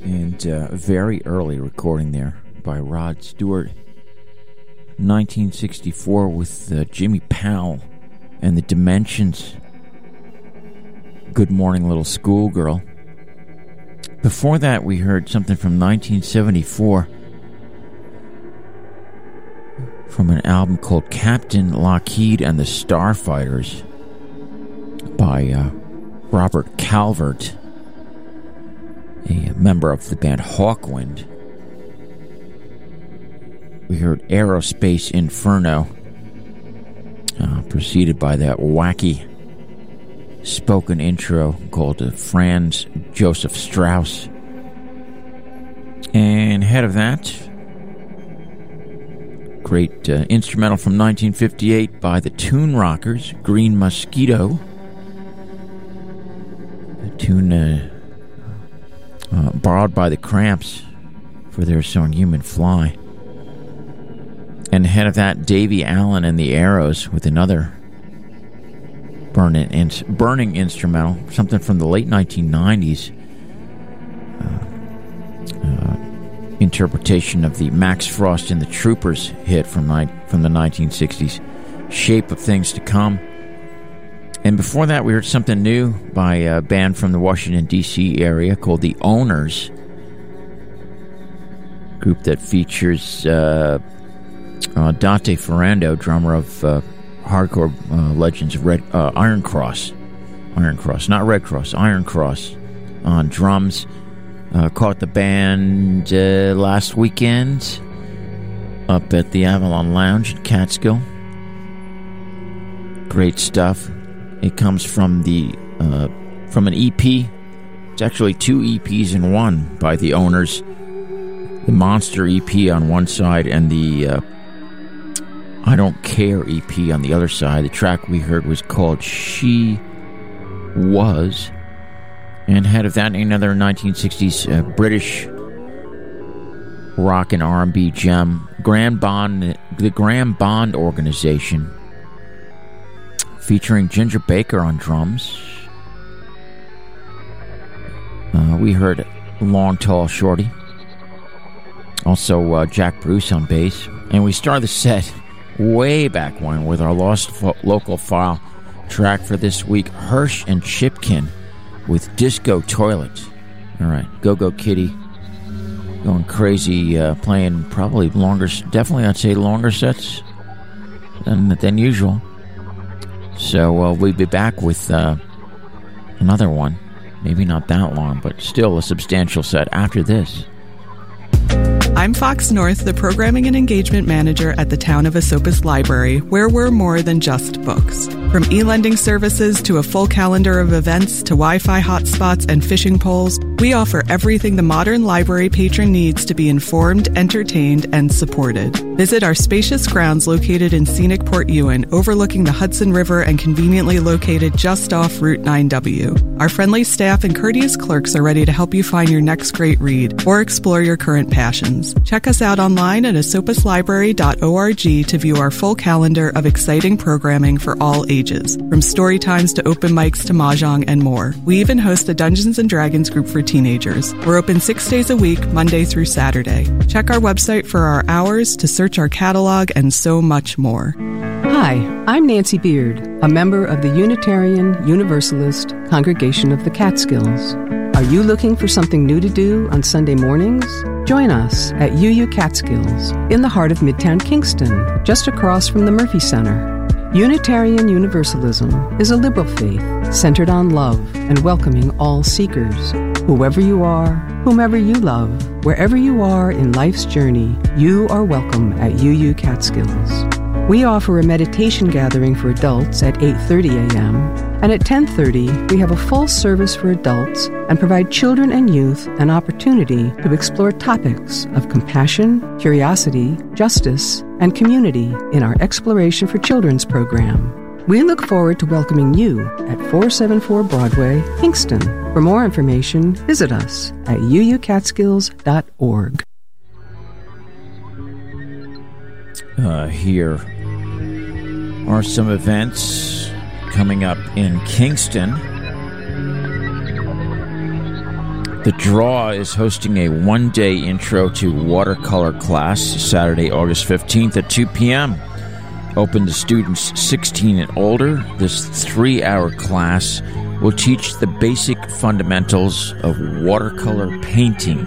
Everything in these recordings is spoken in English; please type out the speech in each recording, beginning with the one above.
And a very early recording there by Rod Stewart. 1964 with Jimmy Powell and the Dimensions. Good Morning Little Schoolgirl. Before that, we heard something from 1974 from an album called Captain Lockheed and the Starfighters by Robert Calvert, a member of the band Hawkwind. We heard Aerospace Inferno, preceded by that wacky spoken intro called Franz Joseph Strauss. And ahead of that, great instrumental from 1958 by the Toon Rockers, Green Mosquito. A tune borrowed by the Cramps for their song Human Fly. And ahead of that, Davy Allen and the Arrows with another burning instrumental, something from the late 1990s. Interpretation of the Max Frost and the Troopers hit from the 1960s, Shape of Things to Come. And before that, we heard something new by a band from the Washington, D.C. area called The Owners. Group that features Dante Ferrando, drummer of hardcore legends of Iron Cross, not Red Cross, Iron Cross, on drums. Caught the band last weekend up at the Avalon Lounge in Catskill. Great stuff. It comes from from an EP. It's actually two EPs in one by The Owners. The Monster EP on one side and the I Don't Care EP on the other side. The track we heard was called She Was. And ahead of that, another 1960s British rock and R&B gem, the Graham Bond Organization, featuring Ginger Baker on drums. We heard Long Tall Shorty. Also Jack Bruce on bass. And we started the set way back when with our Lost Local File track for this week, Hirsch and Chipkin with Disco Toilet. All right, Go-Go Kitty going crazy, playing probably definitely I'd say longer sets than usual. So we'll be back with another one. Maybe not that long, but still a substantial set after this. I'm Fox North, the Programming and Engagement Manager at the Town of Esopus Library, where we're more than just books. From e-lending services to a full calendar of events to Wi-Fi hotspots and fishing poles, we offer everything the modern library patron needs to be informed, entertained, and supported. Visit our spacious grounds located in scenic Port Ewan, overlooking the Hudson River and conveniently located just off Route 9W. Our friendly staff and courteous clerks are ready to help you find your next great read or explore your current passions. Check us out online at esopuslibrary.org to view our full calendar of exciting programming for all ages, from story times to open mics to mahjong and more. We even host a Dungeons & Dragons group for teenagers. We're open 6 days a week, Monday through Saturday. Check our website for our hours, to search our catalog, and so much more. Hi, I'm Nancy Beard, a member of the Unitarian Universalist Congregation of the Catskills. Are you looking for something new to do on Sunday mornings? Join us at UU Catskills in the heart of Midtown Kingston, just across from the Murphy Center. Unitarian Universalism is a liberal faith centered on love and welcoming all seekers. Whoever you are, whomever you love, wherever you are in life's journey, you are welcome at UU Catskills. We offer a meditation gathering for adults at 8:30 a.m., and at 10:30 we have a full service for adults and provide children and youth an opportunity to explore topics of compassion, curiosity, justice, and community in our Exploration for Children's program. We look forward to welcoming you at 474 Broadway, Kingston. For more information, visit us at uucatskills.org. Here are some events coming up in Kingston. The Draw is hosting a one-day intro to watercolor class Saturday, August 15th at 2 p.m. Open to students 16 and older. This 3-hour class will teach the basic fundamentals of watercolor painting.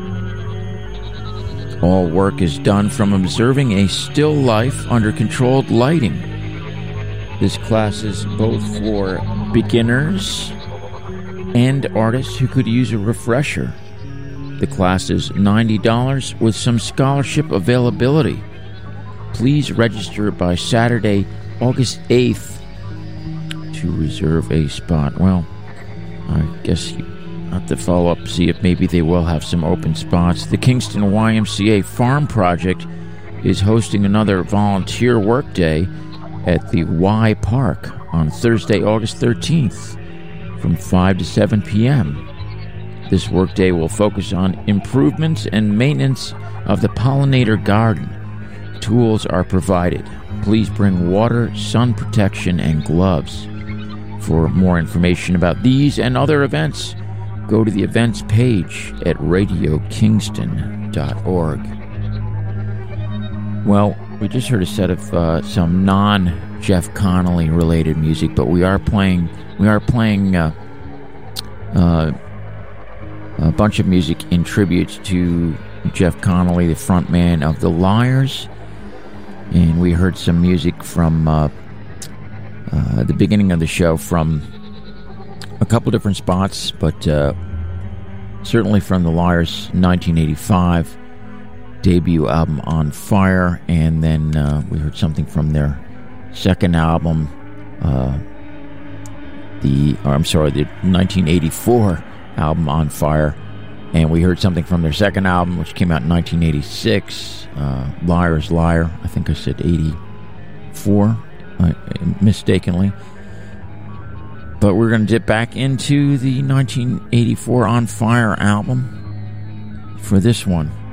All work is done from observing a still life under controlled lighting. This class is both for beginners and artists who could use a refresher. The class is $90 with some scholarship availability. Please register by Saturday, August 8th to reserve a spot. Well, I guess you have to follow up, see if maybe they will have some open spots. The Kingston YMCA Farm Project is hosting another volunteer workday at the Y Park on Thursday, August 13th from 5 to 7 p.m. This workday will focus on improvements and maintenance of the pollinator garden. Tools are provided. Please bring water, sun protection, and gloves. For more information about these and other events, go to the events page at radiokingston.org. Well, we just heard a set of some non-Jeff Connolly related music, but we are playing a bunch of music in tribute to Jeff Connolly, the frontman of The Liars. And we heard some music from the beginning of the show from a couple different spots, but certainly from The Liars' 1985 debut album On Fire, and then we heard something from their second album, the 1984 album On Fire, and we heard something from their second album, which came out in 1986, Liar's Liar. I think I said 84, mistakenly. But we're going to dip back into the 1984 On Fire album for this one.